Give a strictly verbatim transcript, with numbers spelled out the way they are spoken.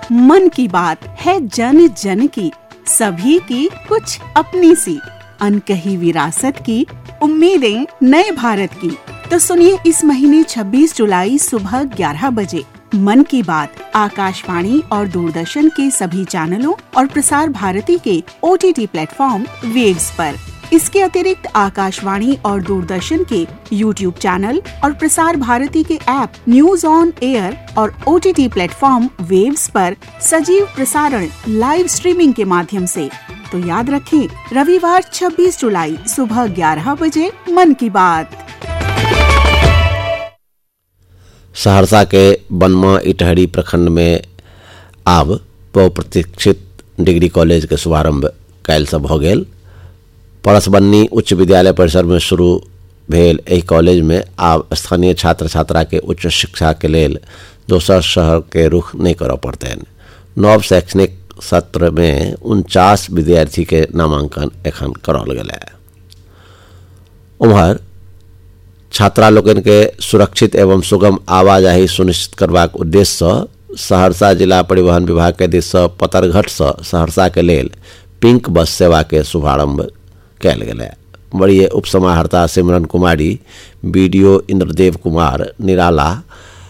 मन की बात है जन जन की, सभी की कुछ अपनी सी, अनकही विरासत की, उम्मीदें नए भारत की। तो सुनिए इस महीने छब्बीस जुलाई सुबह ग्यारह बजे मन की बात आकाशवाणी और दूरदर्शन के सभी चैनलों और प्रसार भारती के O T T platform waves पर। इसके अतिरिक्त आकाशवाणी और दूरदर्शन के यूट्यूब चैनल और प्रसार भारती के ऐप न्यूज ऑन एयर और O T T platform waves पर सजीव प्रसारण लाइव स्ट्रीमिंग के माध्यम से। तो याद रखें, रविवार छब्बीस जुलाई सुबह ग्यारह बजे मन की बात। सहरसा के बनवा इटहरी प्रखंड में आब बहुप्रतीक्षित डिग्री कॉलेज के शुभारंभ काल्हि से भऽ गेल। परसबन्नी उच्च विद्यालय परिसर में शुरू भेल एहि कॉलेज में आब स्थानीय छात्र छात्रा के उच्च शिक्षा के लेल दोसर शहर के रुख नहीं करऽ पड़तनि। नव शैक्षणिक सत्र में उनचास विद्यार्थी के नामांकन एखन करल गेल है। उम्हर छात्रा लोकनि के सुरक्षित एवं सुगम आवाजाही सुनिश्चित करबाक उद्देश्य सँ सहरसा जिला परिवहन विभाग के दिस सँ पतरघट सँ सहरसा के लेल पिंक बस सेवा के शुभारंभ कयल गेल है। वरीय उप समाहर्ता सिमरन कुमारी, बीडीओ इंद्रदेव कुमार निराला